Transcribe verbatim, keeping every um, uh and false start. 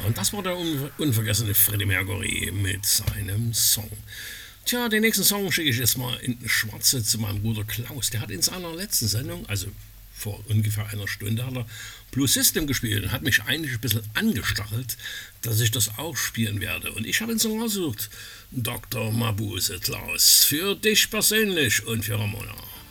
und das war der un unvergessene Freddie Mercury mit seinem Song. Tja, den nächsten Song schicke ich jetzt mal in Schwarze zu meinem Bruder Klaus. Der hat in seiner letzten Sendung, also vor ungefähr einer Stunde, hat er Blue System gespielt und hat mich eigentlich ein bisschen angestachelt, dass ich das auch spielen werde. Und ich habe ihn so ausgesucht. Doktor Mabuse Klaus, für dich persönlich und für Ramona.